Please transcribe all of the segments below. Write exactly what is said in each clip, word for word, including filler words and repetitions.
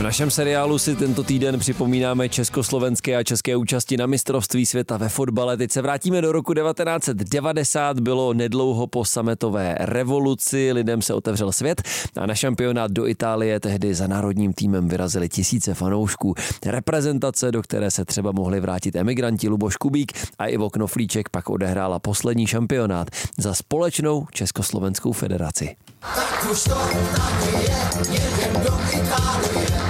našem seriálu si tento týden připomínáme československé a české účasti na mistrovství světa ve fotbale. Teď se vrátíme do roku devatenáct set devadesát, bylo nedlouho po sametové revoluci, lidem se otevřel svět a na šampionát do Itálie tehdy za národním týmem vyrazili tisíce fanoušků. Reprezentace, do které se třeba mohli vrátit emigranti Luboš Kubík a Ivo Knoflíček, pak odehrála poslední šampionát za společnou Československou federaci. Tak už to tady je, jedem do Itálie.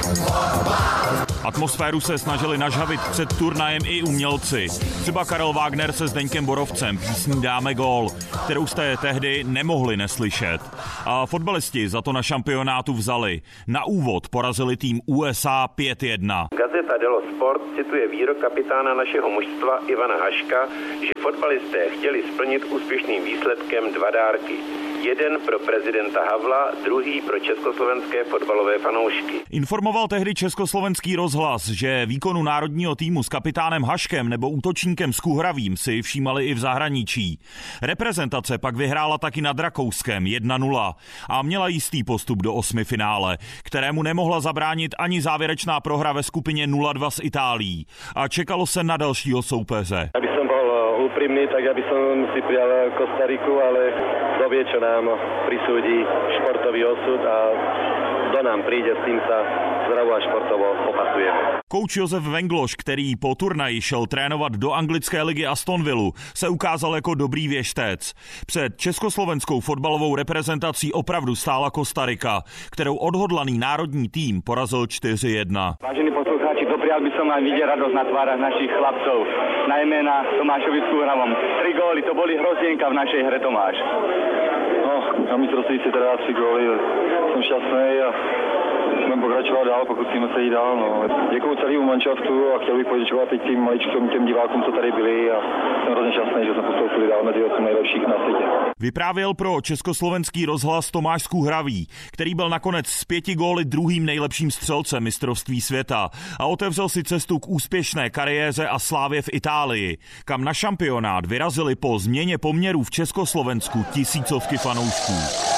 Atmosféru se snažili nažhavit před turnajem i umělci. Třeba Karel Wagner se Zdeňkem Borovcem písní Dáme gól, kterou jste tehdy nemohli neslyšet. A fotbalisti za to na šampionátu vzali. Na úvod porazili tým U S A pět jedna. Gazeta dello Sport cituje výrok kapitána našeho mužstva Ivana Haška, že fotbalisté chtěli splnit úspěšným výsledkem dva dárky. Jeden pro prezidenta Havla, druhý pro československé fotbalové fanoušky. Informoval tehdy Československý rozhlas, že výkonu národního týmu s kapitánem Haškem nebo útočníkem Skuhravým si všímali i v zahraničí. Reprezentace pak vyhrála taky nad Rakouskem jedna nula a měla jistý postup do osmifinále, kterému nemohla zabránit ani závěrečná prohra ve skupině nula dva s Itálií. A čekalo se na dalšího soupeře. Aby som bol úprimný, tak aby som si prijal Kostariku, ale kto vie, čo nám prisúdi športový osud a kto nám príde, s tým sa zdravo a športovo popasujeme. Kouč Josef Vengloš, který po turnaji šel trénovat do anglické ligy Aston Villu, se ukázal jako dobrý věštec. Před československou fotbalovou reprezentací opravdu stála Kostarika, kterou odhodlaný národní tým porazil čtyři jedna. Vážení poslucháči, doprial by som vám vidieť radosť na tvárach našich chlapcov, najmä na Tomášovi Skuhravom. Tri góly, to boli hrozienka v našej hre, Tomáš. No, na mistrovství si teda tři góly, jsem šťastný a budeme pokračovat dál, pokud chceme se jít dál. No. Děkuju celému manšaftu a chtěl bych poděkovat teď těm maličkům, těm divákům, co tady byli a jsem hrozně šťastný, že jsme postoupili dál mezi osm nejlepších na světě. Vyprávěl pro československý rozhlas Tomáš Skuhravý, který byl nakonec s pěti góly druhým nejlepším střelcem mistrovství světa a otevřel si cestu k úspěšné kariéře a slávě v Itálii, kam na šampionát vyrazili po změně poměrů v Československu tisícovky fanoušků.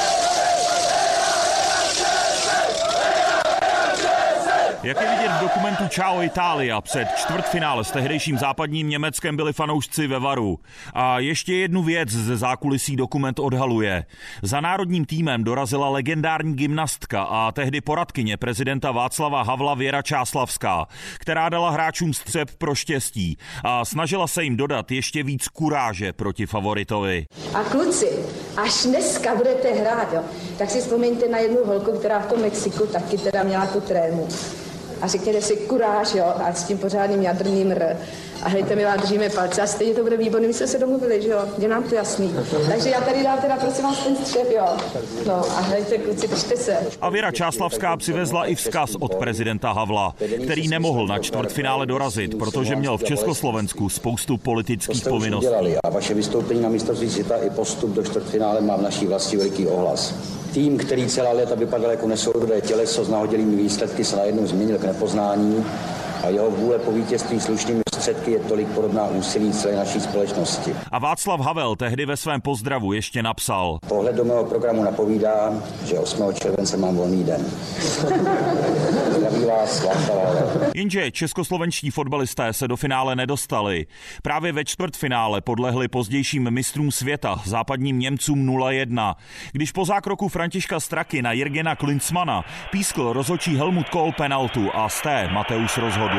Jak je vidět v dokumentu Ciao Italia, před čtvrtfinále s tehdejším západním Německem byli fanoušci ve varu. A ještě jednu věc ze zákulisí dokument odhaluje. Za národním týmem dorazila legendární gymnastka a tehdy poradkyně prezidenta Václava Havla Věra Čáslavská, která dala hráčům střep pro štěstí a snažila se jim dodat ještě víc kuráže proti favoritovi. A kluci, až dneska budete hrát, jo, tak si vzpomeňte na jednu holku, která v tom Mexiku taky teda měla tu trému. A řekněte si kuráž, jo, a s tím pořádným jadrným r. A hejte, my vám držíme palce a stejně to bude výborný, my jsme se domluvili, že jo, je nám to jasný. Takže já tady dám teda prosím vás ten střep, jo. No a hejte, kluci, držte se. A Věra Čáslavská přivezla i vzkaz od prezidenta Havla, který nemohl na čtvrtfinále dorazit, protože měl v Československu spoustu politických povinností. A vaše vystoupení na mistrovství světa i postup do čtvrtfinále má v naší vlasti veliký ohlas. Tým, který celá léta vypadal jako nesoudné těleso s nahodilými výsledky, se najednou změnil k nepoznání a jeho vůle po vítězství slušnými prostředky je tolik podobná úsilí celé naší společnosti. A Václav Havel tehdy ve svém pozdravu ještě napsal: Pohled do mého programu napovídá, že osmého července mám volný den. Zdraví vás, Václav Havel. Jenže českoslovenští fotbalisté se do finále nedostali. Právě ve čtvrtfinále podlehli pozdějším mistrům světa, západním Němcům nula jedna. Když po zákroku Františka Straky na Jirgena Klinsmana pískl rozhodčí Helmut Kohl penaltu a z té Mateusz rozhodl.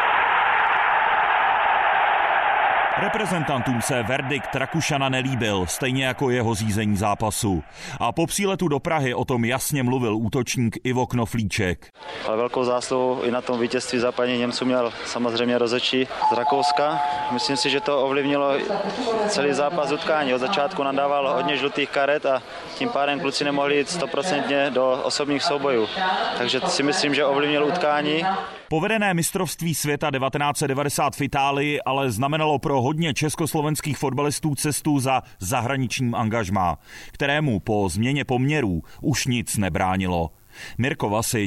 Reprezentantům se verdikt Rakušana nelíbil, stejně jako jeho řízení zápasu. A po příletu do Prahy o tom jasně mluvil útočník Ivo Knoflíček. Ale velkou zásluhu i na tom vítězství západní Němců měl samozřejmě rozhodčí z Rakouska. Myslím si, že to ovlivnilo celý zápas utkání. Od začátku nadával hodně žlutých karet a tím pádem kluci nemohli jít stoprocentně do osobních soubojů. Takže si myslím, že ovlivnil utkání. Povedené mistrovství světa devatenáct set devadesát v Itálii ale znamenalo pro hodně československých fotbalistů cestu za zahraničním angažmá, kterému po změně poměrů už nic nebránilo. Mirko Vasič,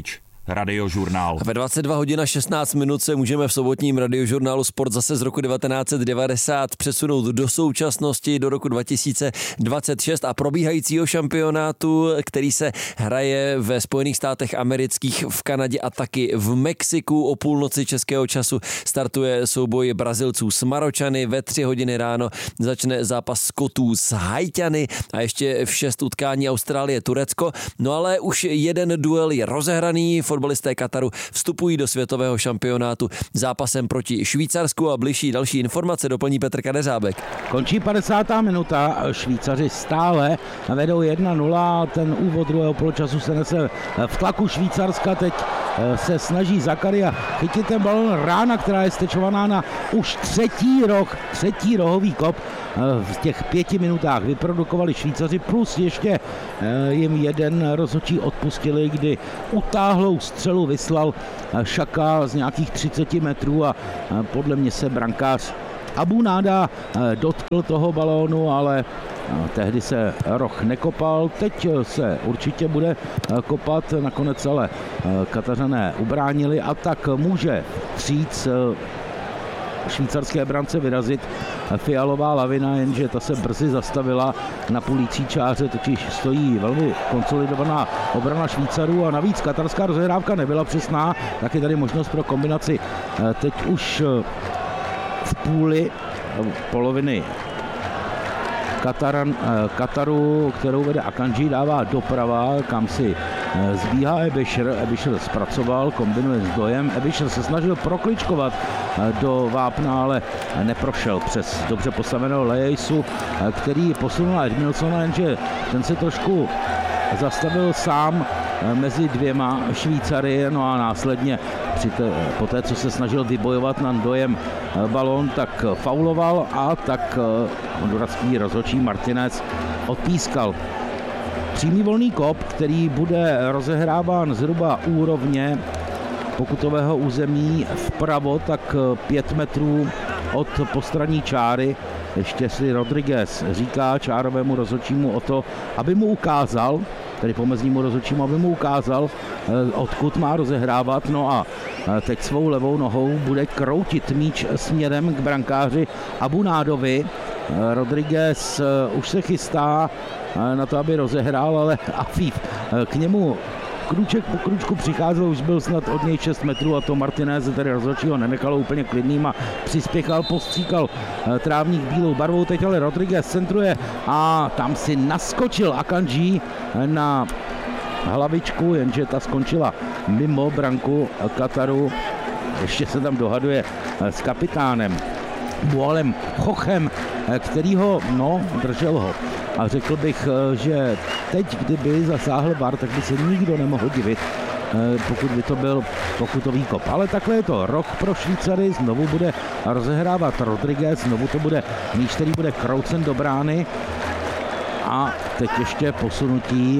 Radiožurnál. Ve dvacet dva hodin šestnáct minut se můžeme v sobotním Radiožurnálu Sport zase z roku devatenáct set devadesát přesunout do současnosti, do roku dva tisíce dvacet šest a probíhajícího šampionátu, který se hraje ve Spojených státech amerických, v Kanadě a taky v Mexiku. O půlnoci českého času startuje souboj Brazilců s Maročany, ve tři hodiny ráno začne zápas Skotů s Haťany a ještě v šest utkání Austrálie-Turecko. No ale už jeden duel je rozehraný, fotbalisté Kataru vstupují do světového šampionátu zápasem proti Švýcarsku a bližší další informace doplní Petr Kadeřábek. Končí padesátá minuta, Švýcaři stále vedou jedna nula, ten úvod druhého poločasu se nese v tlaku Švýcarska, teď se snaží Zakaria chytit ten balon, rána, která je stečovaná na už třetí roh, třetí rohový kop v těch pěti minutách vyprodukovali Švýcaři, plus ještě jim jeden rozhodčí odpustili, kdy utáhlou střelu vyslal Šaka z nějakých třicet metrů a podle mě se brankář Abu Náda dotkl toho balónu, ale tehdy se roh nekopal, teď se určitě bude kopat, nakonec ale Katařané ubránili a tak může vstříc švýcarské brance vyrazit fialová lavina, jenže ta se brzy zastavila na půlící čáře, totiž stojí velmi konsolidovaná obrana Švýcarů a navíc katarská rozehrávka nebyla přesná, tak je tady možnost pro kombinaci teď už v půli poloviny Kataran, Kataru, kterou vede Akanji, dává doprava, kam si zbíhá Ebischer. Ebischer zpracoval, kombinuje s Dojem. Ebischer se snažil prokličkovat do vápna, ale neprošel přes dobře postaveného Lejejsu, který posunul Edmilsona, jenže ten se trošku zastavil sám mezi dvěma Švýcary, no a následně při té, po té, co se snažil vybojovat na Dojem balón, tak fauloval a tak honduraský rozhodčí Martinez odpískal. Přímý volný kop, který bude rozehráván zhruba úrovně pokutového území vpravo, tak pět metrů od postranní čáry. Ještě si Rodriguez říká čárovému rozhodčímu o to, aby mu ukázal, tedy pomeznímu rozhodčímu, aby mu ukázal, odkud má rozehrávat. No a teď svou levou nohou bude kroutit míč směrem k brankáři Abu Nádovi. Rodriguez už se chystá na to, aby rozehrál, ale Afif k němu krůček po krůčku přicházel, už byl snad od něj šest metrů a to Martinez, tedy rozhodčího, nenechalo úplně klidným a přispěchal, postříkal trávník bílou barvou, teď ale Rodriguez centruje a tam si naskočil Akanji na hlavičku, jenže ta skončila mimo branku Kataru. Ještě se tam dohaduje s kapitánem Boalem Chochem, kterýho, no, držel ho. A řekl bych, že teď, kdyby zasáhl V A R, tak by se nikdo nemohl divit, pokud by to byl pokutový kop. Ale takhle je to rok pro Švýcary, znovu bude rozehrávat Rodriguez, znovu to bude míč, který bude kroucen do brány a teď ještě posunutí.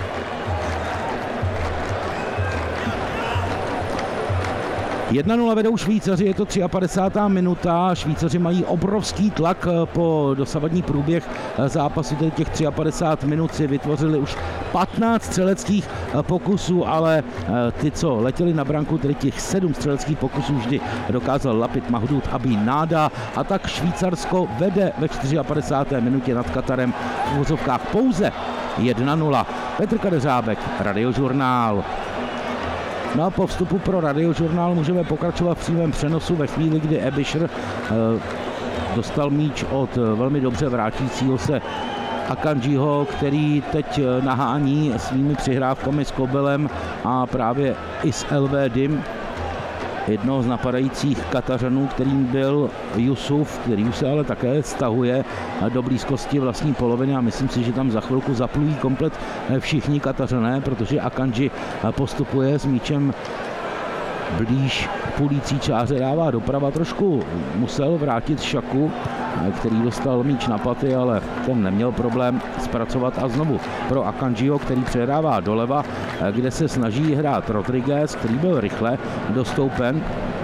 jedna nula vedou Švýcaři, je to padesátá třetí minuta, Švýcaři mají obrovský tlak po dosavadní průběh zápasu, tedy těch padesát tři minut si vytvořili už patnáct střeleckých pokusů, ale ty, co letěli na branku, tedy těch sedm střeleckých pokusů vždy dokázal lapit Mahdud Abu Náda a tak Švýcarsko vede ve padesáté čtvrté minutě nad Katarem v uvozovkách pouze jedna nula. Petr Kadeřábek, Radiožurnál. No a po vstupu pro Radiožurnál můžeme pokračovat v přímém přenosu ve chvíli, kdy Ebischer eh, dostal míč od velmi dobře vrátícího se Akanjiho, který teď nahání svými přihrávkami s Kobelem a právě i s El Védim, jednoho z napadajících Katařanů, kterým byl Jusuf, který už se ale také stahuje do blízkosti vlastní poloviny a myslím si, že tam za chvilku zaplují komplet všichni Katařané, protože Akanji postupuje s míčem blíž půlící čáře, dává doprava, trošku musel vrátit Šaku, který dostal míč na paty, ale ten neměl problém zpracovat a znovu pro Akanjiho, který přehrává doleva, kde se snaží hrát Rodriguez, který byl rychle dostoupen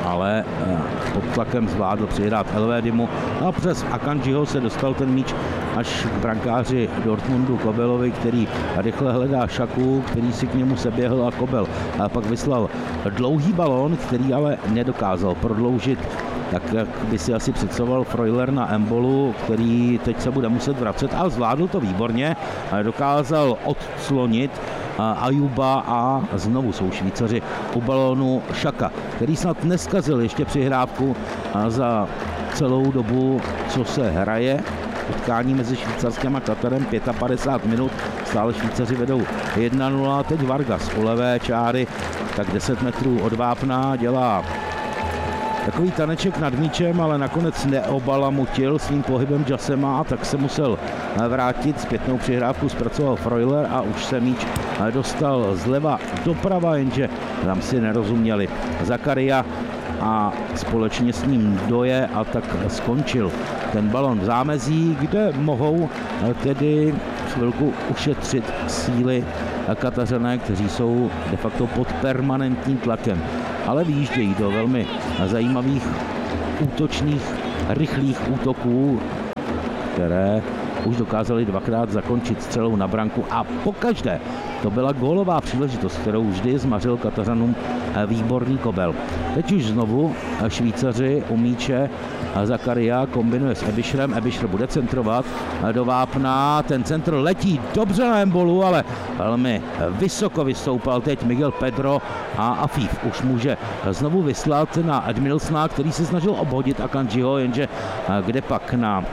ale pod tlakem zvládl přihrát Elvédimu a přes Akanjiho se dostal ten míč až k brankáři Dortmundu Kobelovi, který rychle hledá Šaku, který si k němu seběhl a Kobel a pak vyslal dlouhý balón, který ale nedokázal prodloužit, tak jak by si asi představoval Freuler na Embolu, který teď se bude muset vracet, ale zvládl to výborně, dokázal odclonit Ajuba a znovu jsou Švýcaři u balónu Šaka, který snad neskazil ještě přihrávku za celou dobu, co se hraje utkání mezi Švýcarskem a Katarem, padesát pět minut, stále Švýcaři vedou jedna nula, teď Vargas u levé čáry, tak deset metrů od vápna dělá takový taneček nad míčem, ale nakonec neobalamutil svým pohybem Jasema, tak se musel vrátit. Zpětnou přihrávku zpracoval Freuler a už se míč dostal zleva doprava, jenže tam si nerozuměli Zakaria a společně s ním Doje a tak skončil ten balon v zámezí, kde mohou tedy chvilku ušetřit síly Katařané, kteří jsou de facto pod permanentním tlakem, ale vyjíždějí do velmi zajímavých útočných, rychlých útoků, které už dokázali dvakrát zakončit střelou na branku a pokaždé to byla gólová příležitost, kterou vždy zmařil Katařanům výborný Kobel. Teď už znovu Švýcaři u míče, Zakaria kombinuje s Ebischerem, Ebischer bude centrovat do vápna, ten centr letí dobře na Embolu, ale velmi vysoko vystoupal teď Miguel Pedro a Afif už může znovu vyslat na Edmilsona, který se snažil obhodit Akanjiho, jenže kde pak na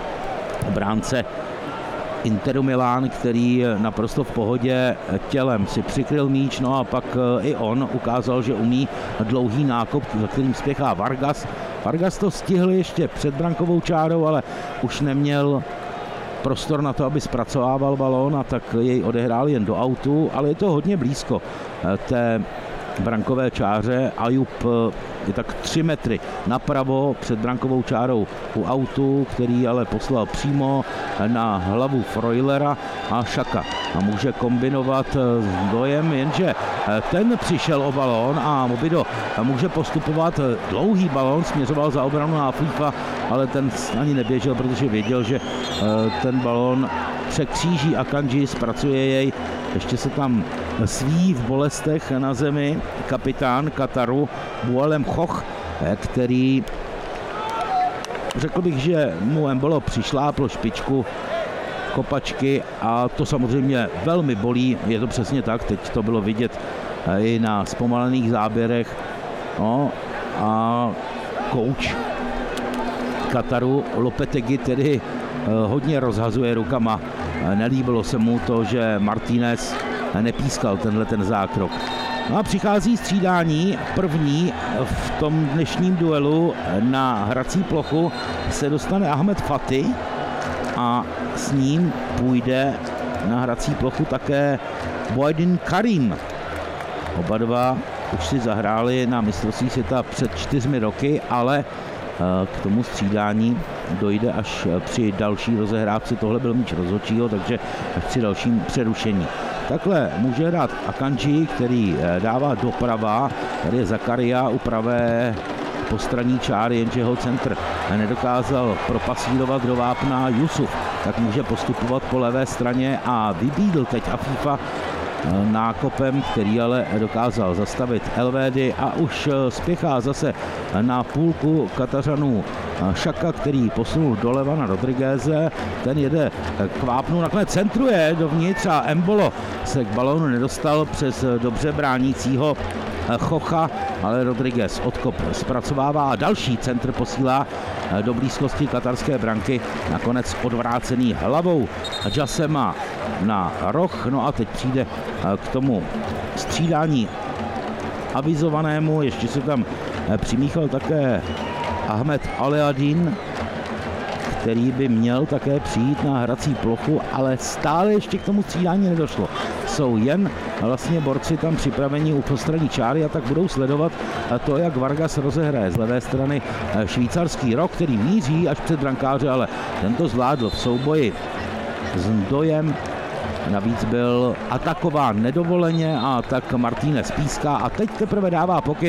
bránce Interu Milán, který naprosto v pohodě tělem si přikryl míč, no a pak i on ukázal, že umí dlouhý nákop, za kterým spěchá Vargas. Vargas to stihl ještě před brankovou čárou, ale už neměl prostor na to, aby zpracovával balón a tak jej odehrál jen do autu, ale je to hodně blízko té brankové čáře. Ajub je tak tři metry napravo před brankovou čárou u autu, který ale poslal přímo na hlavu Freulera a Šaka. A může kombinovat s Dojem, jenže ten přišel o balón a Mobido může postupovat. Dlouhý balón směřoval za obranu na Afifa, ale ten ani neběžel, protože věděl, že ten balón překříží Akanji, zpracuje jej. Ještě se tam sví v bolestech na zemi kapitán Kataru Boualem Choch, který řekl bych, že mu Embolo přišlápl špičku kopačky a to samozřejmě velmi bolí, je to přesně tak, teď to bylo vidět i na zpomalených záběrech. No a kouč Kataru Lopetegui tedy hodně rozhazuje rukama. Nelíbilo se mu to, že Martinez nepískal tenhle ten zákrok. No a přichází střídání. První v tom dnešním duelu na hrací plochu se dostane Ahmed Fatih a s ním půjde na hrací plochu také Boydin Karim. Oba dva už si zahráli na mistrovství světa před čtyřmi roky, ale k tomu střídání dojde až při další rozehrávce. Tohle byl míč rozhodčího, takže až při dalším přerušení. Takhle může hrát Akanji, který dává doprava. Tady je Zakaria u pravé postranní čáry, jenže jeho centr nedokázal propasírovat do vápna. Jusuf tak může postupovat po levé straně a vybídl teď Afifa nákopem, který ale dokázal zastavit Elvédy a už spěchá zase na půlku Katařanů Šaka, který posunul doleva na Rodrigueze, ten jede k vápnu, nakonec centruje dovnitř a Embolo se k balónu nedostal přes dobře bránícího Chocha, ale Rodriguez odkop zpracovává a další centr posílá do blízkosti katarské branky, nakonec odvrácený hlavou Jasema na roh. No a teď přijde k tomu střídání avizovanému, ještě se tam přimíchal také Ahmed Aleadin, který by měl také přijít na hrací plochu, ale stále ještě k tomu střídání nedošlo. Jsou jen vlastně borci tam připraveni u postranní čáry a tak budou sledovat to, jak Vargas rozehraje z levé strany švýcarský rok, který míří až před brankáře, ale tento zvládl v souboji s Dojem. Navíc byl atakován nedovoleně a tak Martínez píská a teď teprve dává pokyn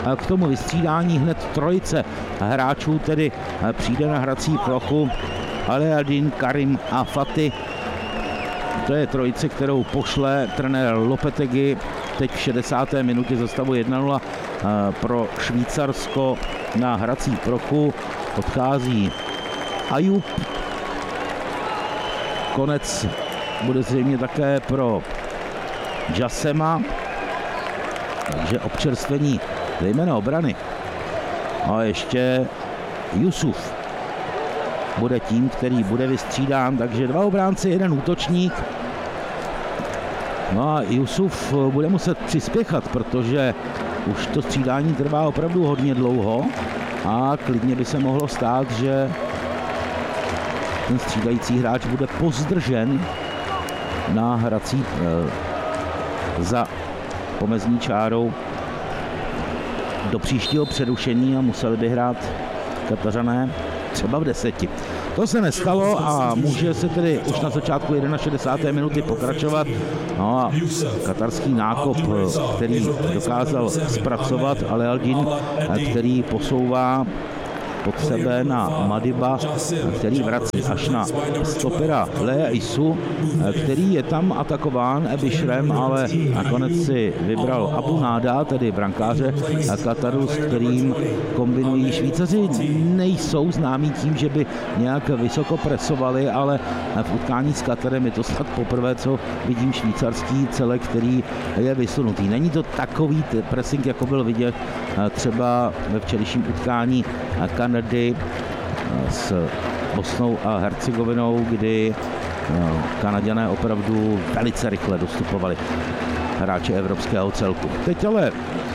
k tomu vystřídání hned trojice hráčů, tedy přijde na hrací plochu Alejadin, Karim a Fati. To je trojice, kterou pošle trenér Lopetegui teď v šedesáté minutě za stavu jedna nula pro Švýcarsko na hrací plochu. Odchází Ayoub. Konec bude zřejmě také pro Jassema, takže občerstvení zejména obrany. A ještě Jusuf bude tím, který bude vystřídán, takže dva obránci, jeden útočník. No a Jusuf bude muset přispěchat, protože už to střídání trvá opravdu hodně dlouho a klidně by se mohlo stát, že ten střídající hráč bude pozdržen na hrací e, za pomezní čárou do příštího přerušení a museli by hrát Katařané třeba v deseti. To se nestalo a může se tedy už na začátku šedesáté jedné minuty pokračovat. No a katarský nákop, který dokázal zpracovat Alejadin, který posouvá pod sebe na Madiba, který vrací až na stopera Lea Isu, který je tam atakován Ebishrem, ale nakonec si vybral Abu Nada, tedy brankáře Kataru, s kterým kombinují Švýcaři. Nejsou známí tím, že by nějak vysoko presovali, ale v utkání s Katarem je to snad poprvé, co vidím švýcarský celek, který je vysunutý. Není to takový pressing, jako byl vidět třeba ve včerejším utkání Kanady s Bosnou a Hercegovinou, kdy Kanaďané opravdu velice rychle dostupovali hráče evropského celku. Teď ale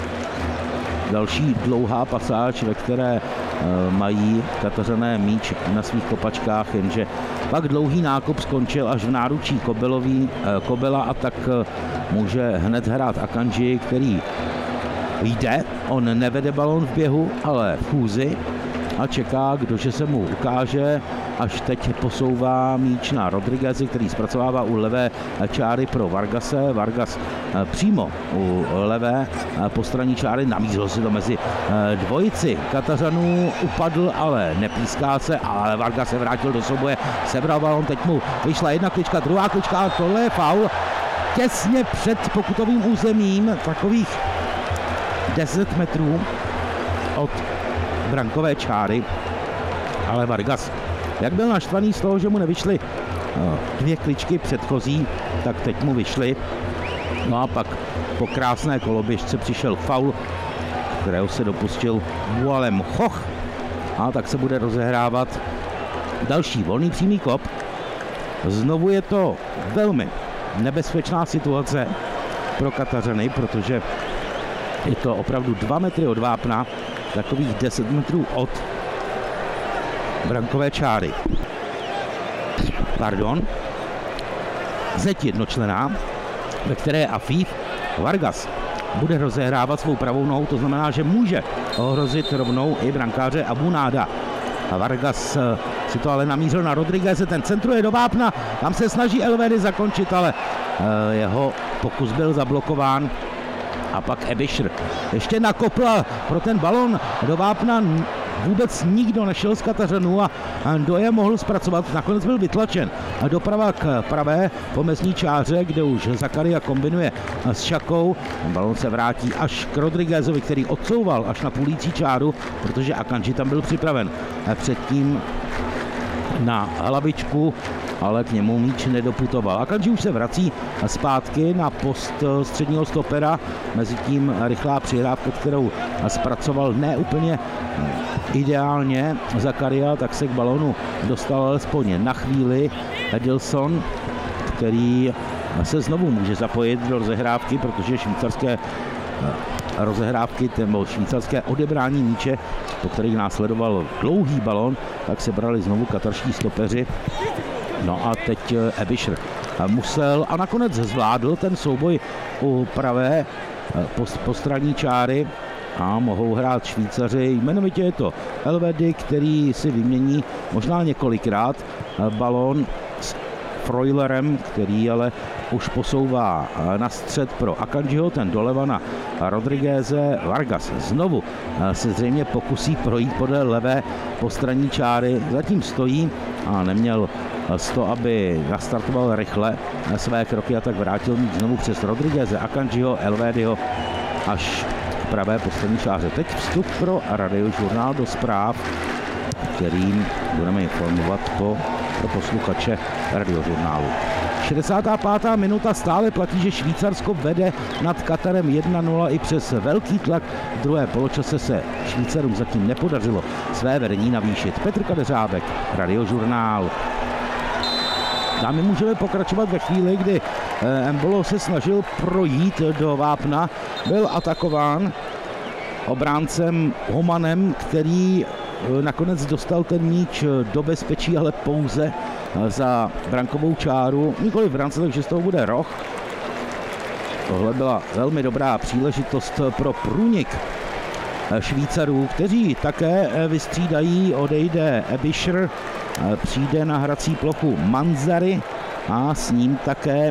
další dlouhá pasáž, ve které mají Katařané míč na svých kopačkách, jenže pak dlouhý nákop skončil až v náručí Kobelový, Kobela a tak může hned hrát Akanji, který jde, on nevede balón v běhu, ale v chůzi a čeká, kdože se mu ukáže, až teď posouvá míč na Rodriguezi, který zpracovává u levé čáry pro Vargase. Vargas přímo u levé postranní čáry, namířil si to mezi dvojici Katařanů, upadl, ale nepíská se, ale Vargas se vrátil do souboje, sebral balón, teď mu vyšla jedna klička, druhá klička a tohle je faul těsně před pokutovým územím, takových deset metrů od brankové čáry, ale Vargas, jak byl naštvaný z toho, že mu nevyšly dvě kličky předchozí, tak teď mu vyšly. No a pak po krásné koloběžce přišel faul, kterého se dopustil Bualem Choch, a tak se bude rozehrávat další volný přímý kop. Znovu je to velmi nebezpečná situace pro Katařany, protože je to opravdu dva metry od vápna, takových deset metrů od brankové čáry. Pardon. Zeď jednočlenná, ve které je Afif. Vargas bude rozehrávat svou pravou nohou, to znamená, že může ohrozit rovnou i brankáře Abu Nada. A Vargas si to ale namířil na Rodrigueze, ten centruje do vápna, tam se snaží Elvedy zakončit, ale jeho pokus byl zablokován. A pak Ebishr ještě nakopla pro ten balon do vápna, vůbec nikdo nešel z Katařanů a Ndoye mohl zpracovat, nakonec byl vytlačen doprava k pravé pomezní čáře, kde už Zakaria kombinuje s Šakou. Balon se vrátí až k Rodriguezovi, který odsouval až na půlící čáru, protože Akanji tam byl připraven předtím na hlavičku, ale k němu míč nedoputoval. Akanji už se vrací zpátky na post středního stopera, mezitím rychlá přihrávka, kterou zpracoval ne úplně ideálně Zakaria, tak se k balonu dostal alespoň na chvíli Edilson, který se znovu může zapojit do rozehrávky, protože švýcarské rozehrávky, nebo švýcarské odebrání míče, po kterých následoval dlouhý balon, tak se brali znovu katarští stopeři. No a teď Ebishr musel a nakonec zvládl ten souboj u pravé postranní čáry a mohou hrát Švýcaři. Jmenovitě je to Elvedy, který si vymění možná několikrát balón s Freulerem, který ale už posouvá na střed pro Akanjiho, ten doleva na Rodrigueze. Vargas znovu se zřejmě pokusí projít podle levé postranní čáry. Zatím stojí a neměl z toho, aby nastartoval rychle své kroky a tak vrátil míč znovu přes Rodrigueze, Akanjiho, Elvédyho až k pravé postranní čáře. Teď vstup pro Radiožurnál do zpráv, kterým budeme informovat po, pro posluchače Radiožurnálu. šedesátá pátá minuta, stále platí, že Švýcarsko vede nad Katarem jedna nula i přes velký tlak. V druhé poločase se Švýcarům zatím nepodařilo své vedení navýšit. Petr Kadeřábek, Radiožurnál. Dámy, můžeme pokračovat ve chvíli, kdy Embolo se snažil projít do vápna. Byl atakován obráncem Homanem, který nakonec dostal ten míč do bezpečí, ale pouze za brankovou čáru. Nikoli v rance, takže z toho bude roh. Tohle byla velmi dobrá příležitost pro průnik Švýcarů, kteří také vystřídají. Odejde Ebischer, přijde na hrací plochu Manzari a s ním také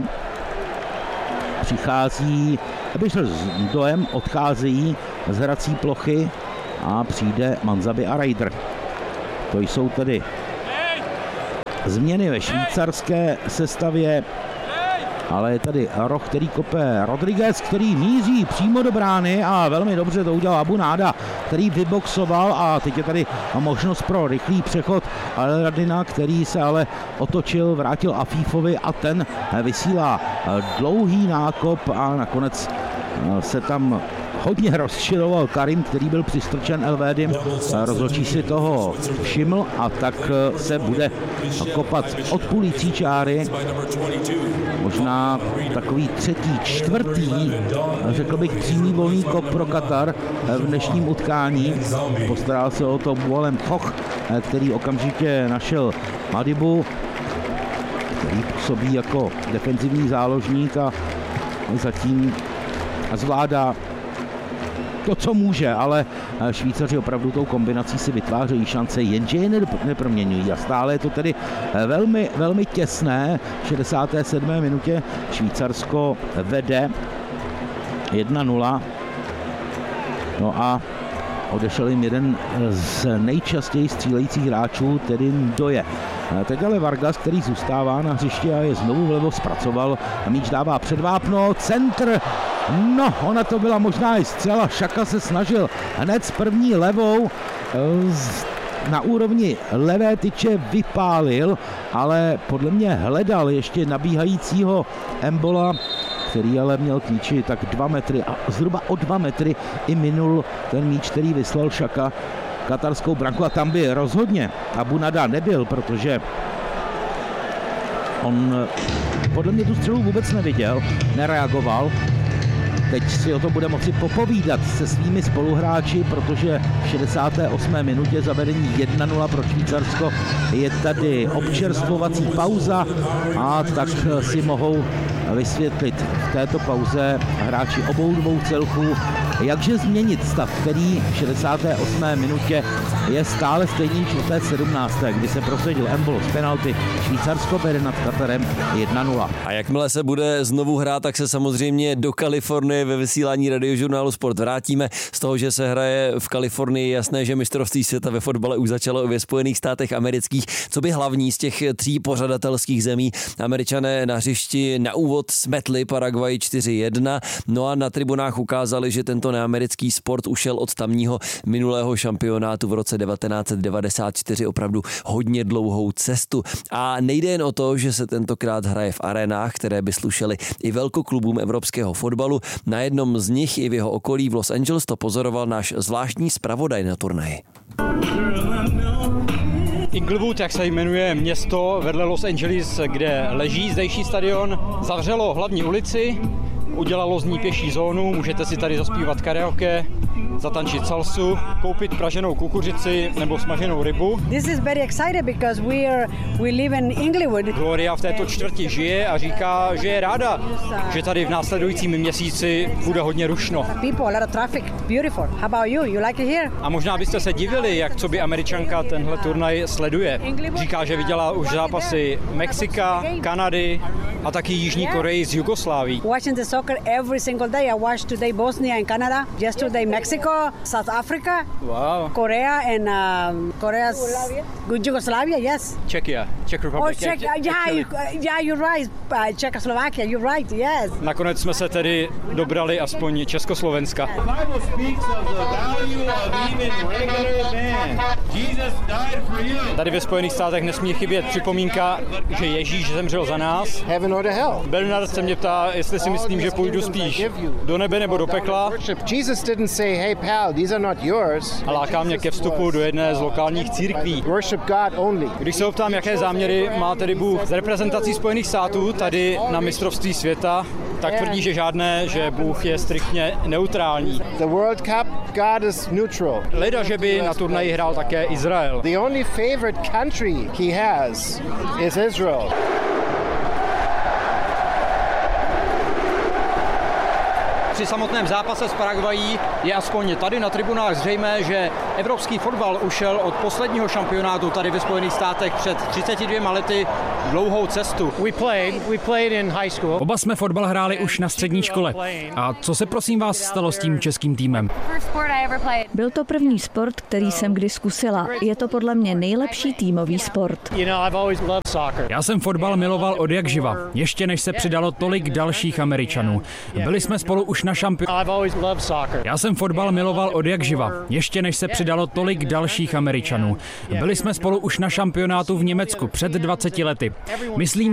přichází Ebischer s Dojem, odcházejí z hrací plochy a přijde Manzabi a Ryder. To jsou tedy změny ve švýcarské sestavě, ale je tady roh, který kope Rodriguez, který míří přímo do brány a velmi dobře to udělal Abu Nada, který vyboxoval a teď je tady možnost pro rychlý přechod El Radina, který se ale otočil, vrátil Afífovi a ten vysílá dlouhý nákop a nakonec se tam hodně rozčiloval Karim, který byl přistrčen Elvédym. Rozhodčí si toho všiml a tak se bude kopat od půlící čáry. Možná takový třetí, čtvrtý, řekl bych přímý volný kop pro Katar v dnešním utkání. Postaral se o to Bualem Koch, který okamžitě našel Madibu, který působí jako defenzivní záložník a zatím zvládá to, co může, ale Švýcaři opravdu tou kombinací si vytvářejí šance, jenže je neproměňují a stále je to tedy velmi, velmi těsné. V šedesáté sedmé minutě Švýcarsko vede jedna nula. No a odešel jim jeden z nejčastěji střílejících hráčů, tedy Ndoye. Teď ale Vargas, který zůstává na hřišti a je znovu vlevo, zpracoval. Míč dává před vápno, centr. No, ona to byla možná i střela. Šaka se snažil hned s první levou na úrovni levé tyče vypálil, ale podle mě hledal ještě nabíhajícího Embola, který ale měl k míči tak dva metry a zhruba o dva metry i minul ten míč, který vyslal Šaka katarskou branku a tam by rozhodně Abu Nada nebyl, protože on podle mě tu střelu vůbec neviděl, nereagoval. Teď si o to bude moci popovídat se svými spoluhráči, protože v šedesáté osmé minutě zavedení jedna nula pro Švýcarsko je tady občerstvovací pauza a tak si mohou vysvětlit v této pauze hráči obou dvou celků, jakže změnit stav, který v šedesáté osmé minutě je stále stejný v té sedmnácté, kdy se prosadil Embolo z penalty. Švýcarsko vede nad Katarem jedna nula. A jakmile se bude znovu hrát, tak se samozřejmě do Kalifornie ve vysílání Radiožurnálu Sport vrátíme. Z toho, že se hraje v Kalifornii, jasné, že mistrovství světa ve fotbale už začalo i ve Spojených státech amerických. Co by hlavní z těch tří pořadatelských zemí? Američané na hřišti na úvod smetli Paraguay čtyři jedna, no a na tribunách ukázali, že tento neamerický sport ušel od tamního minulého šampionátu v roce devatenáct set devadesát čtyři opravdu hodně dlouhou cestu. A nejde jen o to, že se tentokrát hraje v arenách, které by slušely i velkoklubům evropského fotbalu. Na jednom z nich i v jeho okolí v Los Angeles to pozoroval náš zvláštní zpravodaj na turnaji. Inglewood, jak se jmenuje město vedle Los Angeles, kde leží zdejší stadion, zavřelo hlavní ulici udělalo z ní pěší zónu, můžete si tady zaspívat karaoke, zatančit salsu, koupit praženou kukuřici nebo smaženou rybu. This is very excited because we are we live in Inglewood. Gloria v této čtvrti žije a říká, že je ráda, že tady v následujícím měsíci bude hodně rušno. People, a lot of traffic, beautiful. How about you? You like it here? A možná byste se divili, jak co by Američanka tenhle turnaj sleduje. Říká, že viděla už zápasy Mexika, Kanady a taky Jižní Koreji z Jugoslávii. Watching the soccer every single day. I watched today Bosnia and Canada, yesterday Mexico, South Africa, wow. Korea and um, Korea's Yugoslavia, yes. Czechia, Czech Republic. Oh, Czech, yeah, you, yeah, you're right. Uh, Czechoslovakia, you're right, yes. Nakonec jsme se tedy dobrali aspoň Československa. Tady ve Spojených státech nesmí chybět připomínka, že Ježíš zemřel za nás. Heaven or to hell. Bernard se mě ptá, jestli si myslím, že půjdu spíš do nebe nebo do pekla. Jesus didn't say, hey pal, these are not yours. A láká mě ke vstupu do jedné z lokálních církví. Worship God only. Když se optám, jaké záměry má tedy Bůh s reprezentací Spojených států tady na mistrovství světa, tak tvrdí, že žádné, že Bůh je striktně neutrální. The World Cup, God is neutral. Leda, že by na turnaji hrál také Izrael. The only favorite country he has is Israel. Při samotném zápase s Paraguayí je aspoň tady na tribunách zřejmé, že evropský fotbal ušel od posledního šampionátu tady ve Spojených státech před třiceti dvěma lety dlouhou cestu. We played, we played in high school. Oba jsme fotbal hráli už na střední škole. A co se prosím vás stalo s tím českým týmem? Byl to první sport, který jsem kdy zkusila. Je to podle mě nejlepší týmový sport. Já jsem fotbal miloval od jak živa, ještě než se přidalo tolik dalších Američanů. Byli jsme spolu už na šampionátu. Já jsem fotbal miloval od jak živa, ještě než se přidalo tolik dalších Američanů. Byli jsme spolu už na šampionátu v Německu před dvaceti lety. Myslím,